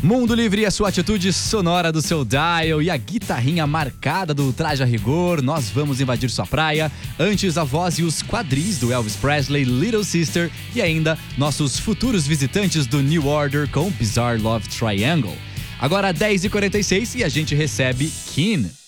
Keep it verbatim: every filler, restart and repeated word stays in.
Mundo Livre e a sua atitude sonora do seu dial e a guitarrinha marcada do Traje a Rigor, nós vamos invadir sua praia. Antes, a voz e os quadris do Elvis Presley, Little Sister e ainda nossos futuros visitantes do New Order com Bizarre Love Triangle. Agora dez e quarenta e seis e a gente recebe Keane.